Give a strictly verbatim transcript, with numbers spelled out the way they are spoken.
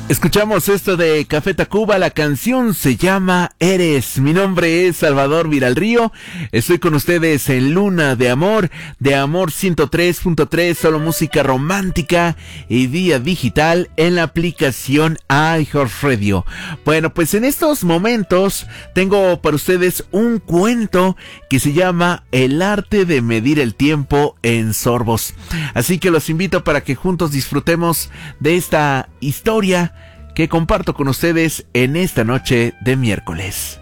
Escuchamos esto de Café Tacuba, la canción se llama Eres. Mi nombre es Salvador Viralrío, estoy con ustedes en Luna de Amor, de Amor ciento tres punto tres, solo música romántica y día digital en la aplicación iHeartRadio. Bueno, pues en estos momentos tengo para ustedes un cuento que se llama El arte de medir el tiempo en sorbos. Así que los invito para que juntos disfrutemos de esta historia que comparto con ustedes en esta noche de miércoles.